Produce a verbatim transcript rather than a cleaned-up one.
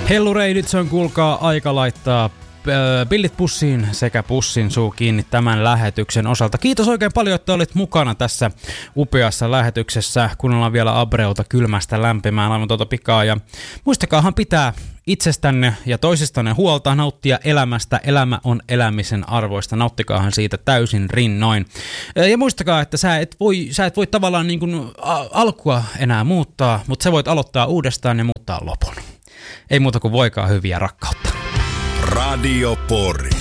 Hellurei, nyt se on kuulkaa aika laittaa pillit pussiin sekä pussin suu kiinni tämän lähetyksen osalta. Kiitos oikein paljon, että olit mukana tässä upeassa lähetyksessä. Kuunnellaan vielä Abreuta Kylmästä lämpimään aivan tuota pikaa. Ja muistakaahan pitää itsestänne ja toisistanne huolta, nauttia elämästä. Elämä on elämisen arvoista. Nauttikaahan siitä täysin rinnoin. Ja muistakaa, että sä et voi, sä et voi tavallaan niin kuin alkua enää muuttaa, mutta sä voit aloittaa uudestaan ja muuttaa lopun. Ei muuta kuin voikaa hyviä rakkautta. Radio Pori.